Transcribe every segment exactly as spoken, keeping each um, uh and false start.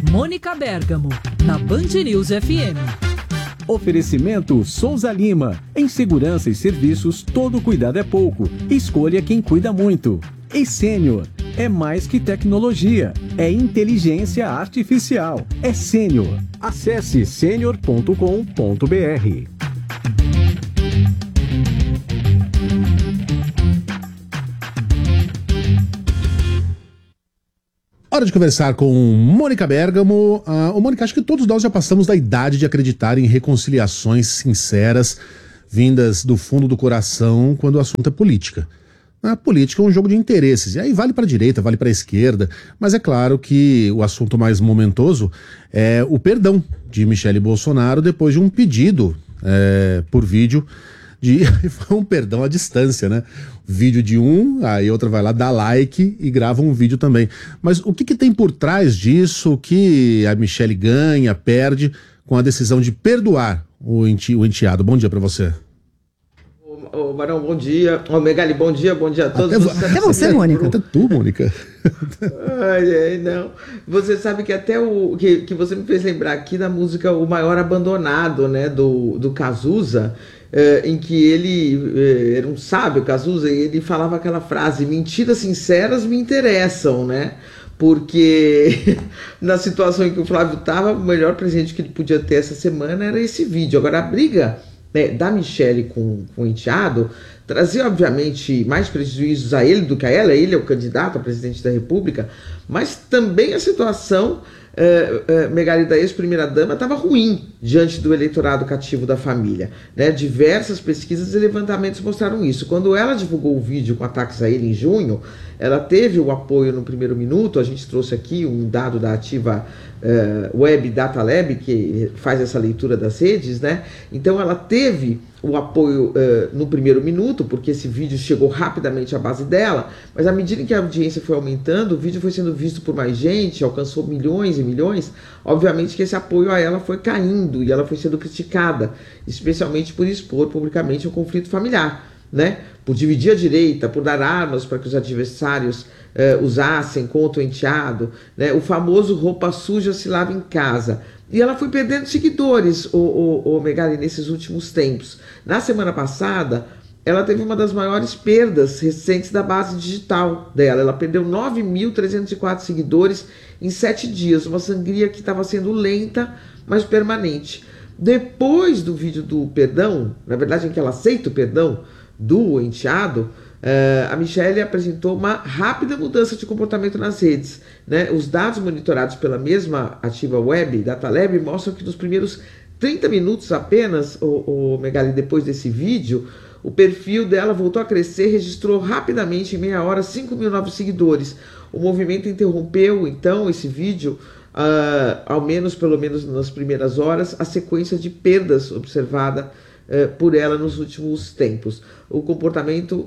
Mônica Bergamo, na Band News F M. Oferecimento Souza Lima. Em segurança e serviços, todo cuidado é pouco. Escolha quem cuida muito. E Sênior. É mais que tecnologia. É inteligência artificial. É Sênior. Acesse sênior ponto com ponto b r. Hora de conversar com Mônica Bergamo. Ah, ô Mônica, acho que todos nós já passamos da idade de acreditar em reconciliações sinceras, vindas do fundo do coração, quando o assunto é política. A política é um jogo de interesses, e aí vale para a direita, vale para a esquerda, mas é claro que o assunto mais momentoso é o perdão de Michele Bolsonaro depois de um pedido é, por vídeo de foi um perdão à distância, né? Vídeo de um, aí outra vai lá, dá like e grava um vídeo também. Mas o que, que tem por trás disso? O que a Michele ganha, perde com a decisão de perdoar o, enti, o enteado? Bom dia para você. Ô, Barão, bom dia. Ô, Megali, bom dia, bom dia a todos. Até, você até você, Mônica. Até tu, Mônica. Ai, ai, não. Você sabe que até o... Que, que você me fez lembrar aqui da música O Maior Abandonado, né? Do, do Cazuza, eh, em que ele... Eh, era um sábio, Cazuza, e ele falava aquela frase: mentiras sinceras me interessam, né? Porque na situação em que o Flávio estava, o melhor presente que ele podia ter essa semana era esse vídeo. Agora, a briga... né, da Michele com, com o enteado trazia, obviamente, mais prejuízos a ele do que a ela. Ele é o candidato a presidente da República, mas também a situação, é, é, Megali, da ex-primeira-dama estava ruim diante do eleitorado cativo da família, né? Diversas pesquisas e levantamentos mostraram isso. Quando ela divulgou o vídeo com ataques a ele em junho, ela teve o apoio no primeiro minuto. A gente trouxe aqui um dado da Ativa uh, Web Data Lab, que faz essa leitura das redes, né? Então ela teve o apoio uh, no primeiro minuto, porque esse vídeo chegou rapidamente à base dela, mas à medida que a audiência foi aumentando, o vídeo foi sendo visto por mais gente, alcançou milhões e milhões, obviamente que esse apoio a ela foi caindo e ela foi sendo criticada, especialmente por expor publicamente um conflito familiar, né? Por dividir a direita, por dar armas para que os adversários eh, usassem contra o enteado, né? O famoso roupa suja se lava em casa. E ela foi perdendo seguidores, o, o, o Megali, nesses últimos tempos. Na semana passada, ela teve uma das maiores perdas recentes da base digital dela. Ela perdeu nove mil trezentos e quatro seguidores em sete dias, uma sangria que estava sendo lenta, mas permanente. Depois do vídeo do perdão, na verdade em que ela aceita o perdão do enteado, uh, a Michele apresentou uma rápida mudança de comportamento nas redes, né? Os dados monitorados pela mesma Ativa Web, Data Lab, mostram que nos primeiros trinta minutos apenas, o, o Megali, depois desse vídeo, o perfil dela voltou a crescer, registrou rapidamente, em meia hora, cinco mil novos seguidores. O movimento interrompeu, então, esse vídeo, uh, ao menos, pelo menos nas primeiras horas, a sequência de perdas observada por ela nos últimos tempos. O comportamento,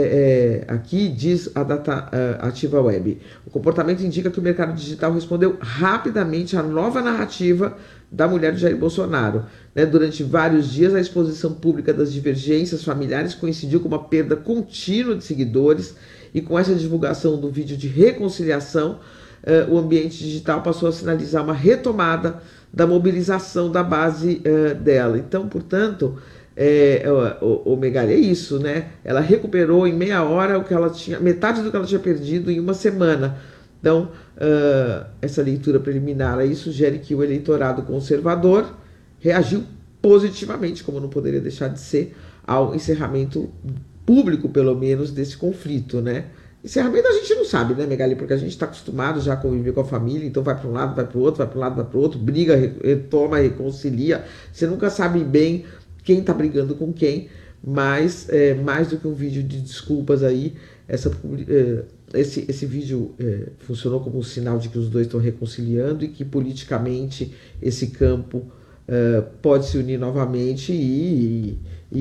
é, é, aqui diz a Data uh, Ativa Web, o comportamento indica que o mercado digital respondeu rapidamente à nova narrativa da mulher de Jair Bolsonaro. Né? Durante vários dias, a exposição pública das divergências familiares coincidiu com uma perda contínua de seguidores, e com essa divulgação do vídeo de reconciliação, uh, o ambiente digital passou a sinalizar uma retomada da mobilização da base uh, dela. Então, portanto, é, o, o Megali, é isso, né? Ela recuperou em meia hora o que ela tinha, metade do que ela tinha perdido em uma semana. Então, uh, essa leitura preliminar aí sugere que o eleitorado conservador reagiu positivamente, como não poderia deixar de ser, ao encerramento público, pelo menos, desse conflito, né? Encerramento a gente não sabe, né, Megali? Porque a gente está acostumado já a conviver com a família, então vai para um lado, vai para o outro, vai para um lado, vai para o outro, briga, retoma, reconcilia. Você nunca sabe bem quem está brigando com quem, mas é, mais do que um vídeo de desculpas aí, essa, é, esse, esse vídeo é, funcionou como um sinal de que os dois estão reconciliando e que politicamente esse campo é, pode se unir novamente e,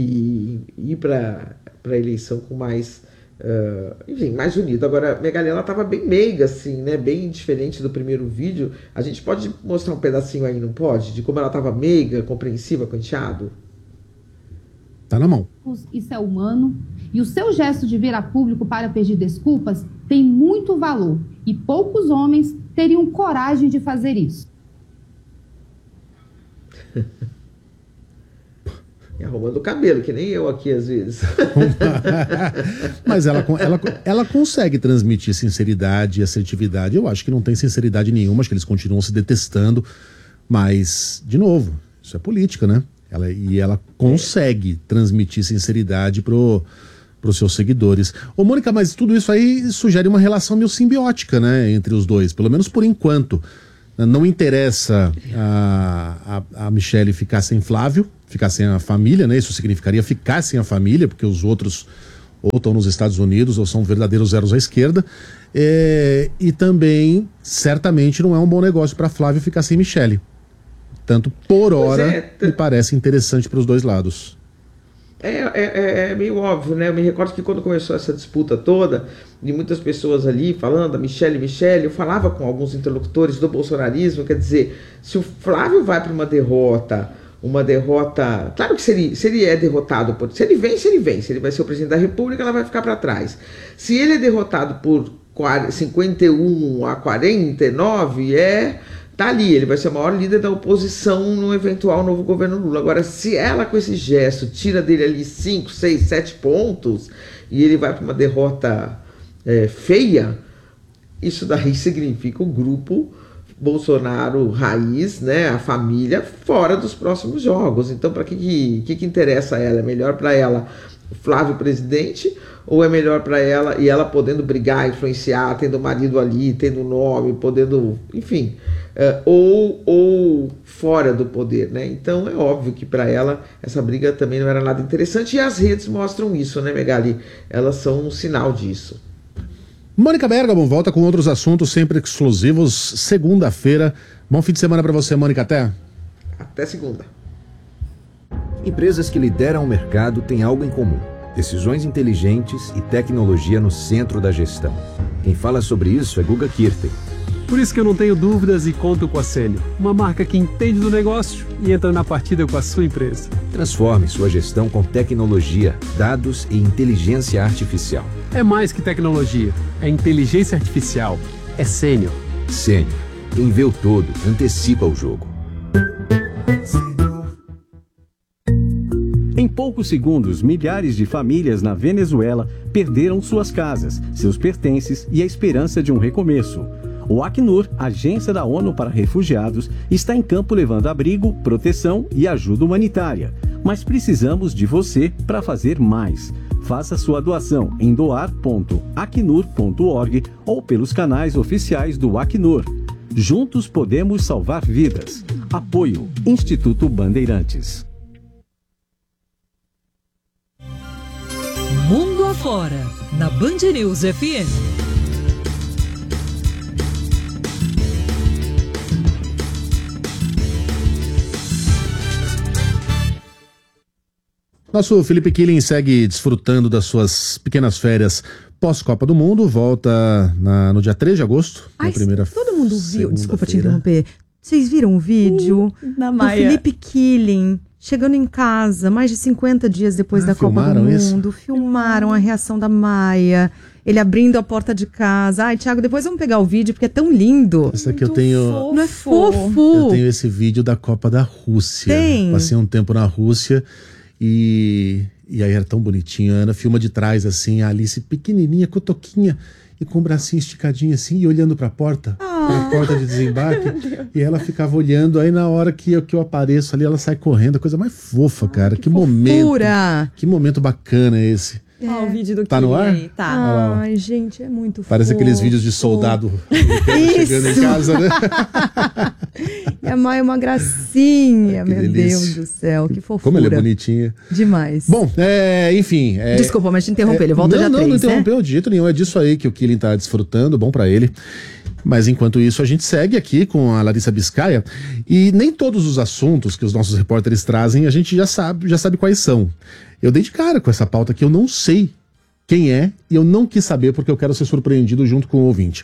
e, e ir para a eleição com mais... Uh, enfim, mais unido. Agora, Megali, ela estava bem meiga, assim, né? Bem diferente do primeiro vídeo. A gente pode mostrar um pedacinho aí, não pode? De como ela estava meiga, compreensiva com o enteado? Tá na mão. Isso é humano. E o seu gesto de vir a público para pedir desculpas tem muito valor. E poucos homens teriam coragem de fazer isso. E arrumando o cabelo, que nem eu aqui às vezes. Mas ela, ela, ela consegue transmitir sinceridade e assertividade. Eu acho que não tem sinceridade nenhuma, acho que eles continuam se detestando. Mas, de novo, isso é política, né? Ela, e ela consegue é. transmitir sinceridade pro, pros seus seguidores. Ô, Mônica, mas tudo isso aí sugere uma relação meio simbiótica, né? Entre os dois, pelo menos por enquanto. Não interessa a, a, a Michelle ficar sem Flávio, ficar sem a família, né? Isso significaria ficar sem a família, porque os outros ou estão nos Estados Unidos ou são verdadeiros zeros à esquerda. É, e também, certamente, não é um bom negócio para Flávio ficar sem Michelle. Tanto por hora, é, t... me parece interessante para os dois lados. É, é, é meio óbvio, né? Eu me recordo que quando começou essa disputa toda, de muitas pessoas ali falando, Michelle, Michelle, eu falava com alguns interlocutores do bolsonarismo, quer dizer, se o Flávio vai para uma derrota, uma derrota... Claro que se ele, se ele é derrotado, por, se ele vence, ele vence, ele vai ser o presidente da República, ela vai ficar para trás. Se ele é derrotado por cinquenta e um a quarenta e nove, é... Tá ali, ele vai ser o maior líder da oposição no eventual novo governo Lula. Agora, se ela com esse gesto tira dele ali cinco, seis, sete pontos e ele vai para uma derrota é, feia, isso daí significa o grupo Bolsonaro raiz, né, a família, fora dos próximos jogos. Então, para que, que que interessa a ela? É melhor para ela o Flávio presidente, ou é melhor para ela e ela podendo brigar, influenciar, tendo o marido ali, tendo o nome, podendo, enfim, uh, ou, ou fora do poder, né? Então é óbvio que para ela essa briga também não era nada interessante, e as redes mostram isso, né, Megali? Elas são um sinal disso. Mônica Bergamo volta com outros assuntos sempre exclusivos segunda-feira. Bom fim de semana para você, Mônica. Até. Até segunda. Empresas que lideram o mercado têm algo em comum: decisões inteligentes e tecnologia no centro da gestão. Quem fala sobre isso é Guga Kirten. Por isso que eu não tenho dúvidas e conto com a Sênior, uma marca que entende do negócio e entra na partida com a sua empresa. Transforme sua gestão com tecnologia, dados e inteligência artificial. É mais que tecnologia, é inteligência artificial, é Sênior. Sênior. Quem vê o todo, antecipa o jogo. Em poucos segundos, milhares de famílias na Venezuela perderam suas casas, seus pertences e a esperança de um recomeço. O Acnur, agência da ONU para refugiados, está em campo levando abrigo, proteção e ajuda humanitária. Mas precisamos de você para fazer mais. Faça sua doação em doar ponto acnur ponto org ou pelos canais oficiais do Acnur. Juntos podemos salvar vidas. Apoio Instituto Bandeirantes. Mundo afora, na Band News F M. Nosso Felipe Killing segue desfrutando das suas pequenas férias pós-Copa do Mundo. Volta na, no dia três de agosto. Ai, na primeira todo mundo viu, desculpa te interromper. Vocês viram o vídeo uh, da do Maia. Felipe Killing chegando em casa mais de cinquenta dias depois ah, da Copa do Mundo? Isso? Filmaram a reação da Maia, ele abrindo a porta de casa. Ai, Thiago, depois vamos pegar o vídeo porque é tão lindo. Esse aqui eu tenho. Fofo. Não é fofo? Eu tenho esse vídeo da Copa da Rússia. Tem. Passei um tempo na Rússia e, e aí era tão bonitinho. A Ana filma de trás assim, a Alice pequenininha, cotoquinha e com o bracinho esticadinho assim e olhando pra porta, ah. pra porta de desembarque. E ela ficava olhando, aí na hora que eu, que eu apareço ali, ela sai correndo. A coisa mais fofa, cara. Ah, que que momento. Que momento bacana esse. É. Ah, o vídeo do Tá no ar? Aí, tá. Ai, gente, é muito fofo. Parece aqueles vídeos de soldado chegando em casa, né? E a Maia é uma gracinha, Ai, meu delícia. Deus do céu, que fofura. Como ela é bonitinha. Demais. Bom, é, enfim. É, Desculpa, mas te interromper, é, ele volta não, já não, três, não interrompeu né? de jeito nenhum, é disso aí que o Killing tá desfrutando, bom pra ele. Mas enquanto isso, a gente segue aqui com a Larissa Biscaia e nem todos os assuntos que os nossos repórteres trazem a gente já sabe, já sabe quais são. Eu dei de cara com essa pauta que eu não sei quem é, e eu não quis saber porque eu quero ser surpreendido junto com o ouvinte.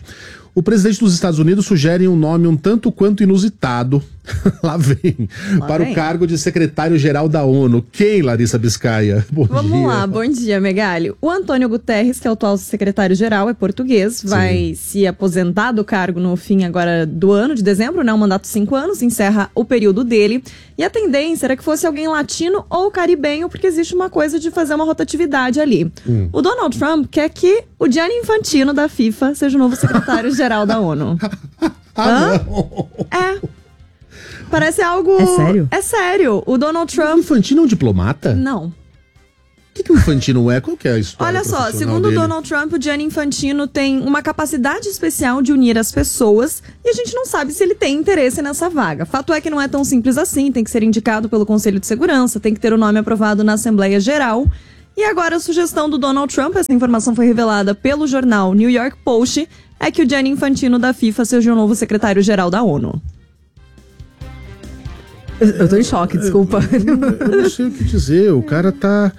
O presidente dos Estados Unidos sugere um nome um tanto quanto inusitado, lá vem, Lá para vem. o cargo de secretário-geral da ONU. Quem, Larissa Biscaia? Bom Vamos dia. lá, bom dia, Megali. O Antônio Guterres, que é o atual secretário-geral, é português, vai se aposentar do cargo no fim agora do ano, de dezembro, né? Um mandato de cinco anos, encerra o período dele. E a tendência era que fosse alguém latino ou caribenho, porque existe uma coisa de fazer uma rotatividade ali. Hum. O Donald Trump quer que o Gianni Infantino da FIFA seja o novo secretário-geral da ONU. Ah, Hã? não. É. Parece algo... É sério? É sério. O Donald O Trump... Infantino é um diplomata? Não. O que, que o Infantino é? Qual que é a história Olha só, profissional segundo o dele? Donald Trump, o Gianni Infantino tem uma capacidade especial de unir as pessoas e a gente não sabe se ele tem interesse nessa vaga. Fato é que não é tão simples assim, tem que ser indicado pelo Conselho de Segurança, tem que ter o nome aprovado na Assembleia Geral. E agora a sugestão do Donald Trump, essa informação foi revelada pelo jornal New York Post, é que o Gianni Infantino da FIFA seja o novo secretário-geral da ONU. Eu, eu tô em choque, desculpa. Eu não sei o que dizer. O cara tá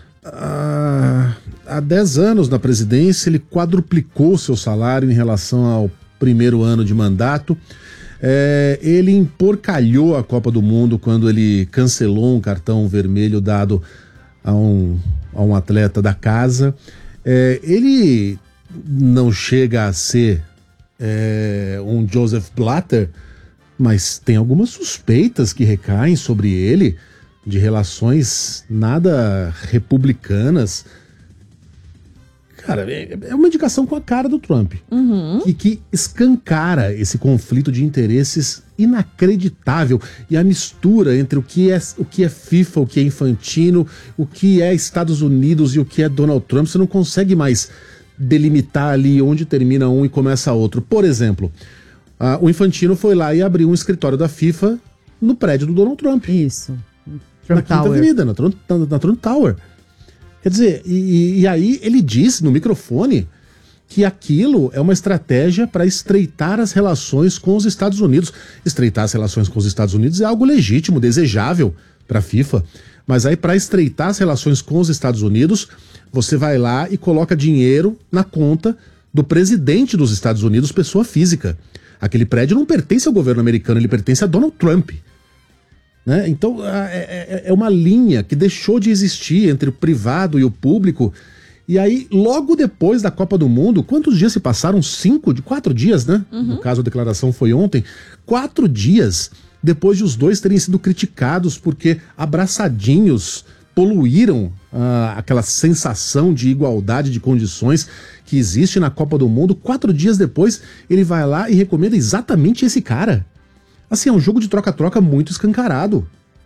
ah, há dez anos na presidência, ele quadruplicou seu salário em relação ao primeiro ano de mandato. É, ele emporcalhou a Copa do Mundo quando ele cancelou um cartão vermelho dado a um, a um atleta da casa. É, ele não chega a ser é, um Joseph Blatter, mas tem algumas suspeitas que recaem sobre ele de relações nada republicanas. Cara, é é uma indicação com a cara do Trump. Uhum. E que escancara esse conflito de interesses inacreditável. E a mistura entre o que é, o que é FIFA, o que é Infantino, o que é Estados Unidos e o que é Donald Trump. Você não consegue mais delimitar ali onde termina um e começa outro. Por exemplo, ah, o Infantino foi lá e abriu um escritório da FIFA no prédio do Donald Trump. Isso. Na Trump Quinta Tower. Avenida, na Trump, na, na Trump Tower. Quer dizer, e, e aí ele disse no microfone que aquilo é uma estratégia para estreitar as relações com os Estados Unidos. Estreitar as relações com os Estados Unidos é algo legítimo, desejável para a FIFA. Mas aí, para estreitar as relações com os Estados Unidos, você vai lá e coloca dinheiro na conta do presidente dos Estados Unidos, pessoa física. Aquele prédio não pertence ao governo americano, ele pertence a Donald Trump. Né? Então é, é, é uma linha que deixou de existir entre o privado e o público. E aí, logo depois da Copa do Mundo, quantos dias se passaram? Cinco, de quatro dias, né? Uhum. No caso, a declaração foi ontem. Quatro dias depois de os dois terem sido criticados porque abraçadinhos poluíram ah, aquela sensação de igualdade de condições que existe na Copa do Mundo. Quatro dias depois, ele vai lá e recomenda exatamente esse cara. Assim, é um jogo de troca-troca muito escancarado.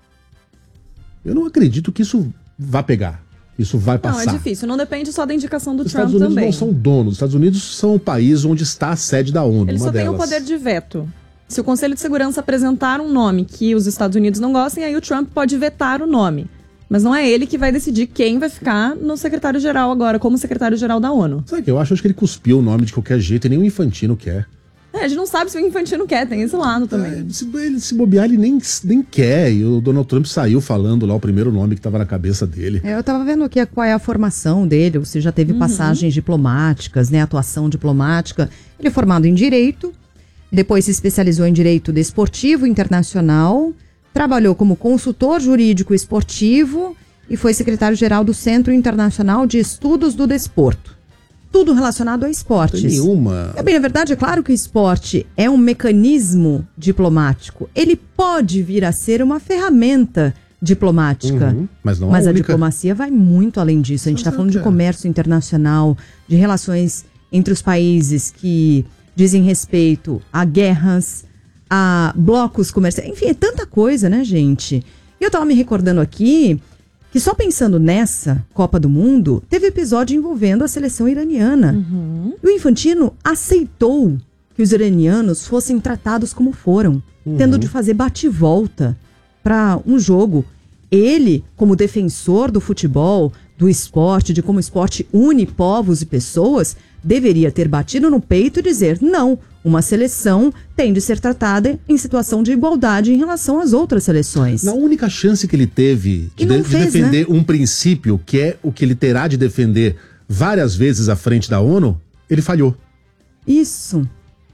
Eu não acredito que isso vá pegar. Isso vai passar. Não, é difícil. Não depende só da indicação do Os Trump Estados Unidos também. não são donos. Os Estados Unidos são o país onde está a sede da ONU. Ele uma só tem o delas. poder de veto. Se o Conselho de Segurança apresentar um nome que os Estados Unidos não gostem, aí o Trump pode vetar o nome. Mas não é ele que vai decidir quem vai ficar no secretário-geral agora, como secretário-geral da ONU. Sabe o que eu acho? Acho que ele cuspiu o nome de qualquer jeito e nem o Infantino quer. É, a gente não sabe se o Infantino quer, tem esse lado também. É, se, ele se bobear, ele nem, nem quer. E o Donald Trump saiu falando lá o primeiro nome que estava na cabeça dele. É, eu tava vendo aqui qual é a formação dele, ou se já teve Uhum. passagens diplomáticas, né, atuação diplomática. Ele é formado em Direito, depois se especializou em Direito Desportivo Internacional, trabalhou como consultor jurídico esportivo e foi secretário-geral do Centro Internacional de Estudos do Desporto. Tudo relacionado a Não esportes. tem nenhuma. É bem, na verdade, é claro que o esporte é um mecanismo diplomático. Ele pode vir a ser uma ferramenta diplomática. Uhum, mas não Mas a a única. diplomacia vai muito além disso. A gente está falando de comércio internacional, de relações entre os países que dizem respeito a guerras, a blocos comerciais. Enfim, é tanta coisa, né, gente? E eu estava me recordando aqui que só pensando nessa Copa do Mundo, teve episódio envolvendo a seleção iraniana. Uhum. E o Infantino aceitou que os iranianos fossem tratados como foram, Uhum. tendo de fazer bate-volta para um jogo. Ele, como defensor do futebol, do esporte, de como o esporte une povos e pessoas, deveria ter batido no peito e dizer: não, uma seleção tem de ser tratada em situação de igualdade em relação às outras seleções. Na única chance que ele teve de, E não de- de fez, defender um princípio, que é o que ele terá de defender várias vezes à frente da ONU, ele falhou. Isso.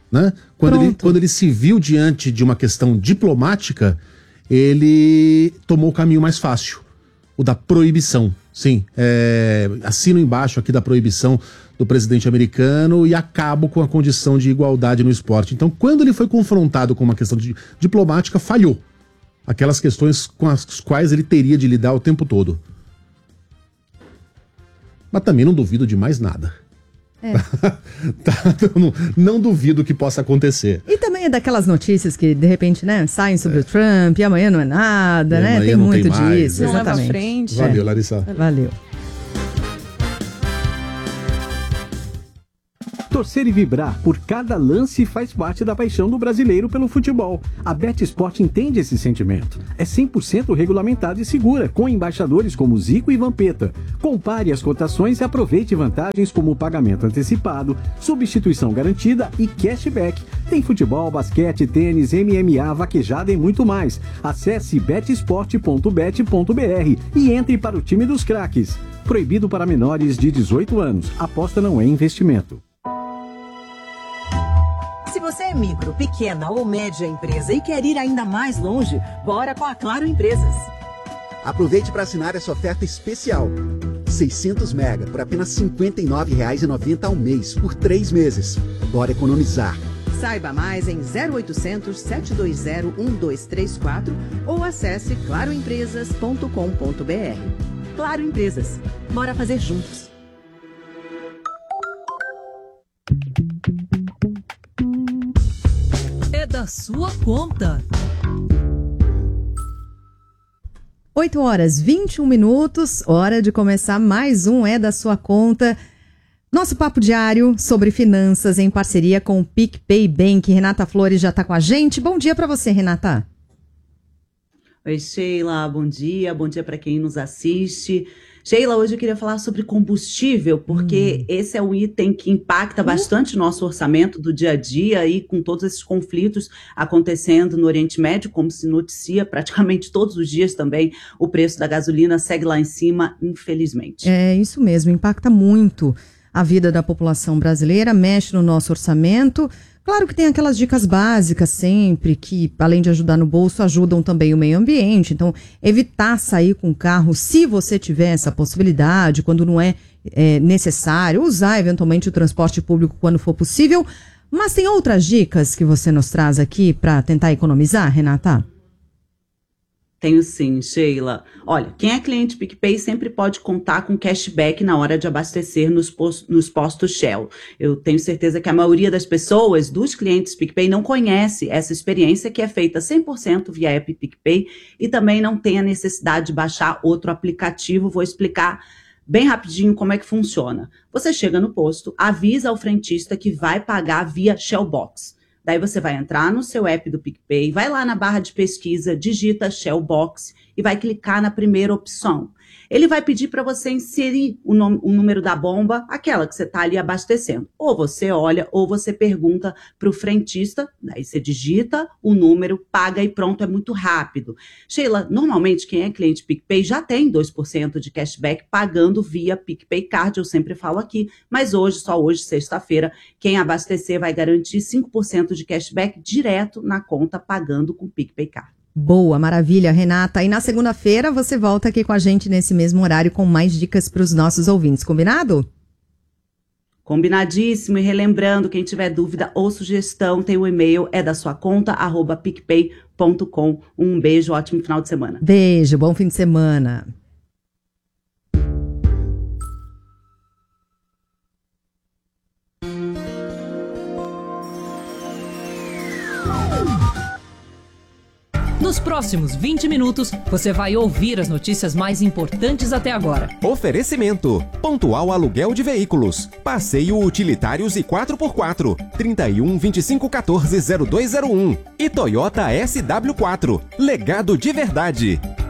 né? Quando ele, quando ele se viu diante de uma questão diplomática, ele tomou o caminho mais fácil, o da proibição. Sim, é, assino embaixo aqui da proibição do presidente americano e acabo com a condição de igualdade no esporte. Então, quando ele foi confrontado com uma questão de, diplomática, falhou. Aquelas questões com as quais ele teria de lidar o tempo todo. Mas também não duvido de mais nada. É. tá, não, não duvido que possa acontecer. E também é daquelas notícias que, de repente, né, saem sobre é. o Trump e amanhã não é nada, e né? Tem muito tem mais, disso, não exatamente. Leva à frente. Valeu, Larissa. Valeu. Torcer e vibrar por cada lance faz parte da paixão do brasileiro pelo futebol. A BetSport entende esse sentimento. É cem por cento regulamentada e segura, com embaixadores como Zico e Vampeta. Compare as cotações e aproveite vantagens como pagamento antecipado, substituição garantida e cashback. Tem futebol, basquete, tênis, M M A, vaquejada e muito mais. Acesse betsport ponto bet ponto br e entre para o time dos craques. Proibido para menores de dezoito anos. Aposta não é investimento. Se você é micro, pequena ou média empresa e quer ir ainda mais longe, bora com a Claro Empresas. Aproveite para assinar essa oferta especial. seiscentos mega por apenas cinquenta e nove reais e noventa centavos ao mês, por três meses. Bora economizar. Saiba mais em zero oitocentos, sete dois zero, um dois três quatro ou acesse claro empresas ponto com ponto br. Claro Empresas. Bora fazer juntos. É da sua conta. oito horas e vinte e um minutos, hora de começar mais um É da Sua Conta. Nosso papo diário sobre finanças em parceria com o PicPay Bank. Renata Flores já está com a gente. Bom dia para você, Renata. Oi, Sheila. Bom dia. Bom dia para quem nos assiste. Sheila, hoje eu queria falar sobre combustível, porque hum. esse é um item que impacta bastante o nosso orçamento do dia a dia e com todos esses conflitos acontecendo no Oriente Médio, como se noticia praticamente todos os dias também, o preço da gasolina segue lá em cima, infelizmente. É isso mesmo, impacta muito a vida da população brasileira, mexe no nosso orçamento. Claro que tem aquelas dicas básicas sempre, que além de ajudar no bolso, ajudam também o meio ambiente. Então, evitar sair com o carro, se você tiver essa possibilidade, quando não é, é necessário, usar eventualmente o transporte público quando for possível. Mas tem outras dicas que você nos traz aqui para tentar economizar, Renata? Tenho sim, Sheila. Olha, quem é cliente PicPay sempre pode contar com cashback na hora de abastecer nos, post, nos postos Shell. Eu tenho certeza que a maioria das pessoas, dos clientes PicPay, não conhece essa experiência que é feita cem por cento via app PicPay e também não tem a necessidade de baixar outro aplicativo. Vou explicar bem rapidinho como é que funciona. Você chega no posto, avisa ao frentista que vai pagar via Shellbox. Daí você vai entrar no seu app do PicPay, vai lá na barra de pesquisa, digita Shellbox e vai clicar na primeira opção. Ele vai pedir para você inserir o, nome, o número da bomba, aquela que você está ali abastecendo. Ou você olha, ou você pergunta para o frentista, daí você digita o número, paga e pronto, é muito rápido. Sheila, normalmente quem é cliente PicPay já tem dois por cento de cashback pagando via PicPay Card, eu sempre falo aqui, mas hoje, só hoje, sexta-feira, quem abastecer vai garantir cinco por cento de cashback direto na conta pagando com PicPay Card. Boa, maravilha, Renata. E na segunda-feira você volta aqui com a gente nesse mesmo horário com mais dicas para os nossos ouvintes, combinado? Combinadíssimo. E relembrando, quem tiver dúvida ou sugestão, tem o e-mail, é da sua conta, arroba picpay ponto com. Um beijo, ótimo final de semana. Beijo, bom fim de semana. Nos próximos vinte minutos, você vai ouvir as notícias mais importantes até agora. Oferecimento: Pontual Aluguel de Veículos, Passeio Utilitários e quatro por quatro, trinta e um, vinte e cinco, quatorze, zero dois zero um. E Toyota S W quatro, Legado de Verdade.